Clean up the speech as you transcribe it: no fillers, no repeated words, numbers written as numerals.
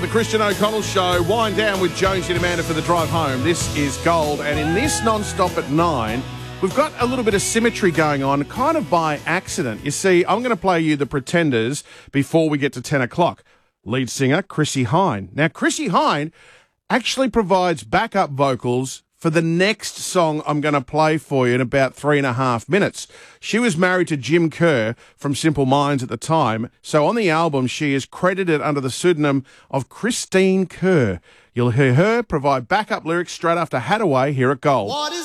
The Christian O'Connell Show, wind down with Jonesy and Amanda for the drive home. This is Gold, and in this non-stop at 9, we've got a little bit of symmetry going on, kind of by accident. You see, I'm going to play you the Pretenders before we get to 10 o'clock. Lead singer, Chrissie Hynde. Now, Chrissie Hynde actually provides backup vocals for the next song I'm going to play for you in about 3.5 minutes. She was married to Jim Kerr from Simple Minds at the time, so on the album she is credited under the pseudonym of Christine Kerr. You'll hear her provide backup lyrics straight after Hadaway here at Gold.